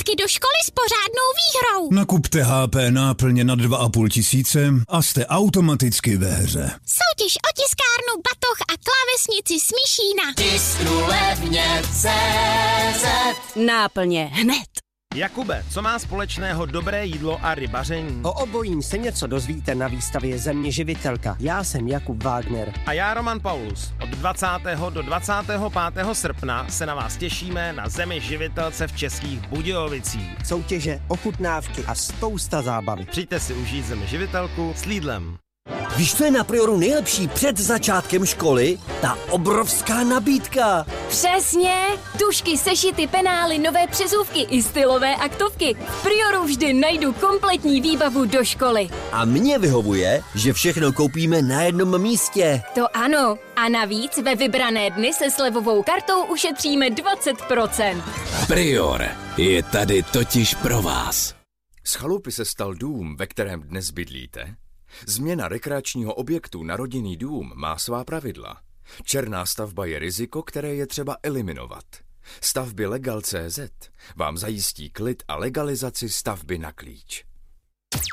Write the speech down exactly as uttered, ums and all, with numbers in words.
lístky do školy s pořádnou výhrou. Nakupte H P náplně na dva a půl tisíce a jste automaticky ve hře. Soutěž o tiskárnu, batoh a klávesnici Smíšína. Tisknu levně C Z. Náplně hned. Jakube, co má společného dobré jídlo a rybaření? O obojím se něco dozvíte na výstavě Země živitelka. Já jsem Jakub Wagner. A já Roman Paulus. Od dvacátého do dvacátého pátého srpna se na vás těšíme na Zemi živitelce v Českých Budějovicích. Soutěže, ochutnávky a spousta zábavy. Přijďte si užít Zemi živitelku s Lidlem. Víš, co je na Prioru nejlepší před začátkem školy? Ta obrovská nabídka. Přesně! Tušky, sešity, penály, nové přezůvky i stylové aktovky. V Prioru vždy najdu kompletní výbavu do školy. A mně vyhovuje, že všechno koupíme na jednom místě. To ano. A navíc ve vybrané dny se slevovou kartou ušetříme dvacet procent. Prior je tady totiž pro vás. Z chalupy se stal dům, ve kterém dnes bydlíte? Změna rekreačního objektu na rodinný dům má svá pravidla. Černá stavba je riziko, které je třeba eliminovat. Stavby Legal tečka cé zet vám zajistí klid a legalizaci stavby na klíč.